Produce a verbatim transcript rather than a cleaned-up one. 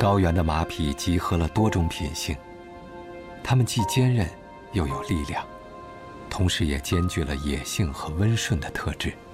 高原的马匹集合了多种品性，它们既坚韧又有力量，同时也兼具了野性和温顺的特质。